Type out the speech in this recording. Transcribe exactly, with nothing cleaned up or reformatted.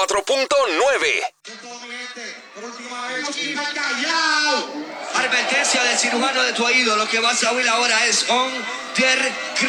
cuatro punto nueve. Advertencia del cirujano de tu oído. Lo que vas a oír ahora es On Der